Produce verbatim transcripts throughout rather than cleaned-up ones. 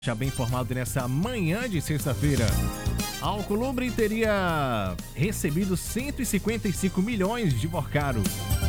Já bem informado nessa manhã de sexta-feira, a Alcolumbre teria recebido cento e cinquenta e cinco milhões de Vorcaro.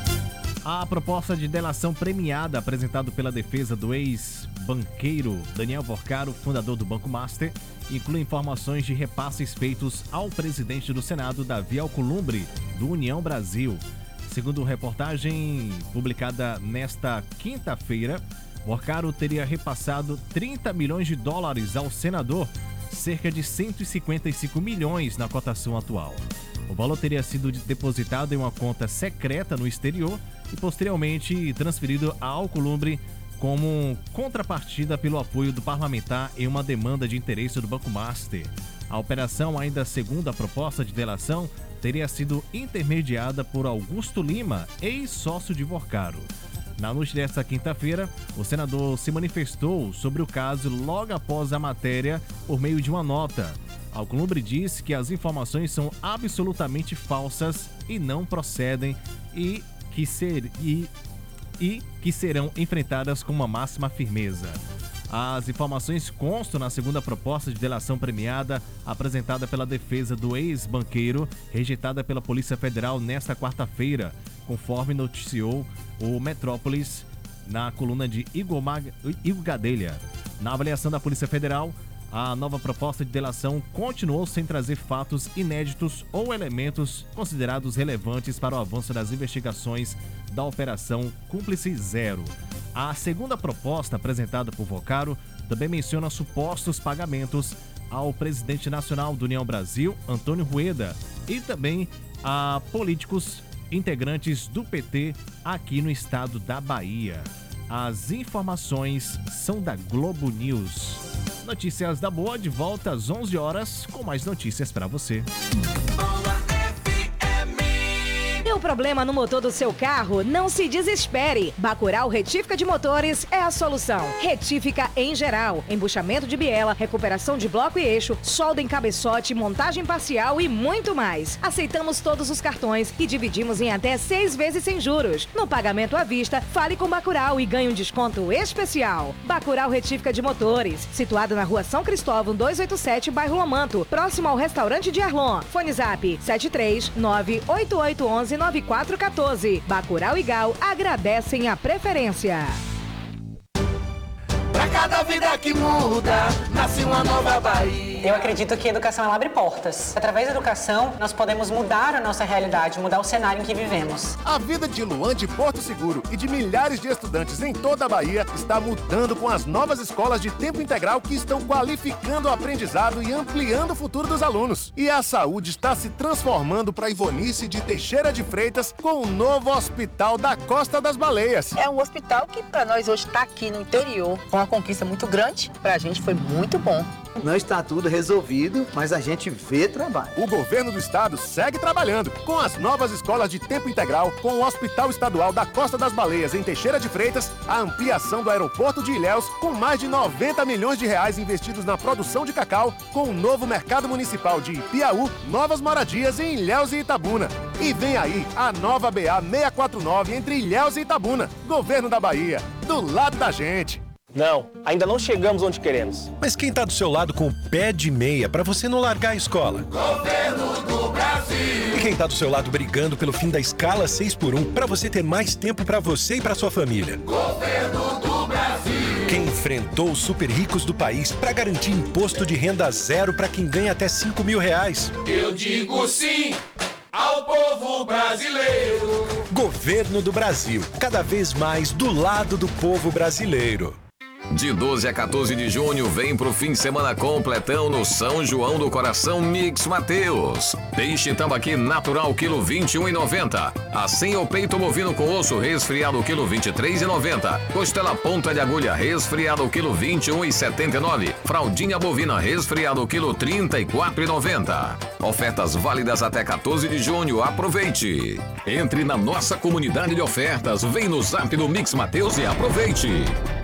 A proposta de delação premiada apresentada pela defesa do ex-banqueiro Daniel Vorcaro, fundador do Banco Master, inclui informações de repasses feitos ao presidente do Senado, Davi Alcolumbre, do União Brasil. Segundo reportagem publicada nesta quinta-feira, Vorcaro teria repassado trinta milhões de dólares ao senador, cerca de cento e cinquenta e cinco milhões na cotação atual. O valor teria sido depositado em uma conta secreta no exterior e posteriormente transferido a Alcolumbre como contrapartida pelo apoio do parlamentar em uma demanda de interesse do Banco Master. A operação, ainda segundo a proposta de delação, teria sido intermediada por Augusto Lima, ex-sócio de Vorcaro. Na noite desta quinta-feira, o senador se manifestou sobre o caso logo após a matéria por meio de uma nota. Alcolumbre disse que as informações são absolutamente falsas e não procedem e que, ser, e, e que serão enfrentadas com uma máxima firmeza. As informações constam na segunda proposta de delação premiada apresentada pela defesa do ex-banqueiro, rejeitada pela Polícia Federal nesta quarta-feira, conforme noticiou o Metrópolis na coluna de Igor, Mag... Igor Gadelha. Na avaliação da Polícia Federal, a nova proposta de delação continuou sem trazer fatos inéditos ou elementos considerados relevantes para o avanço das investigações da Operação Cúmplice Zero. A segunda proposta apresentada por Vorcaro também menciona supostos pagamentos ao presidente nacional do União Brasil, Antônio Rueda, e também a políticos integrantes do P T aqui no estado da Bahia. As informações são da Globo News. Notícias da Boa de volta às onze horas com mais notícias para você. Deu problema no motor do seu carro? Não se desespere. Bacurau Retífica de Motores é a solução. Retífica em geral, embuchamento de biela, recuperação de bloco e eixo, solda em cabeçote, montagem parcial e muito mais. Aceitamos todos os cartões e dividimos em até seis vezes sem juros. No pagamento à vista, fale com Bacurau e ganhe um desconto especial. Bacurau Retífica de Motores, situado na rua São Cristóvão duzentos e oitenta e sete, bairro Lomanto, próximo ao restaurante de Arlon. Fone Zap sete três nove oito oito um um nove quatro um quatro. Bacurau e Gal agradecem a preferência. Pra cada vida que muda, nasce uma nova Bahia. Eu acredito que a educação ela abre portas. Através da educação, nós podemos mudar a nossa realidade, mudar o cenário em que vivemos. A vida de Luan de Porto Seguro e de milhares de estudantes em toda a Bahia está mudando com as novas escolas de tempo integral que estão qualificando o aprendizado e ampliando o futuro dos alunos. E a saúde está se transformando para Ivonice de Teixeira de Freitas com o novo Hospital da Costa das Baleias. É um hospital que para nós hoje está aqui no interior, com uma conquista muito grande, para a gente foi muito bom. Não está tudo resolvido, mas a gente vê trabalho. O governo do estado segue trabalhando com as novas escolas de tempo integral, com o Hospital Estadual da Costa das Baleias em Teixeira de Freitas, a ampliação do aeroporto de Ilhéus, com mais de noventa milhões de reais investidos na produção de cacau, com o novo mercado municipal de Ipiaú, novas moradias em Ilhéus e Itabuna. E vem aí a nova B A seiscentos e quarenta e nove entre Ilhéus e Itabuna. Governo da Bahia, do lado da gente. Não, ainda não chegamos onde queremos. Mas quem tá do seu lado com o pé de meia pra você não largar a escola? Governo do Brasil. E quem tá do seu lado brigando pelo fim da escala seis por um pra você ter mais tempo pra você e pra sua família? Governo do Brasil. Quem enfrentou os super ricos do país pra garantir imposto de renda zero pra quem ganha até cinco mil reais? Eu digo sim ao povo brasileiro. Governo do Brasil, cada vez mais do lado do povo brasileiro. De doze a quatorze de junho, vem pro fim de semana completão no São João do Coração Mix Mateus. Peixe tambaqui natural, quilo vinte e um e noventa. Assim o peito bovino com osso resfriado, quilo vinte e três e noventa. Costela ponta de agulha resfriado, quilo vinte e um e setenta e nove. Fraldinha bovina resfriado, quilo trinta e quatro e noventa. Ofertas válidas até quatorze de junho, aproveite. Entre na nossa comunidade de ofertas, vem no Zap do Mix Mateus e aproveite.